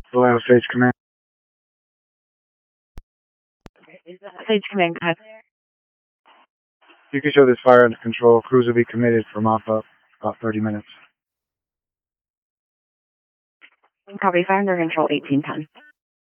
Ohio Sage Command. Sage Command, go ahead. You can show this fire under control. Crews will be committed for mop-up about 30 minutes. Copy, fire under control, 1810.